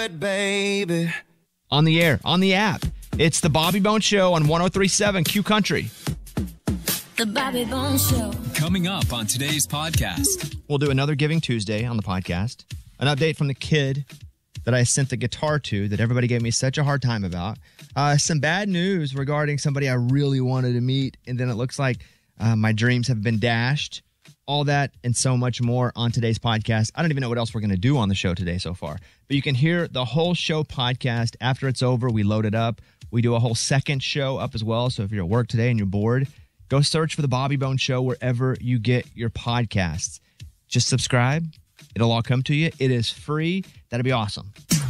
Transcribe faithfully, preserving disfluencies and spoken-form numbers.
good, baby. On the air, on the app. It's the Bobby Bones Show on one oh three point seven Q Country. The Bobby Bones Show. Coming up on today's podcast. We'll do another Giving Tuesday on the podcast. An update from the kid that I sent the guitar to that everybody gave me such a hard time about. Uh, some bad news regarding somebody I really wanted to meet, and then it looks like uh, my dreams have been dashed. All that and so much more on today's podcast. I don't even know what else we're going to do on the show today so far. But you can hear the whole show podcast. After it's over, we load it up. We do a whole second show up as well. So if you're at work today and you're bored, go search for the Bobby Bones Show wherever you get your podcasts. Just subscribe. It'll all come to you. It is free. That'll be awesome.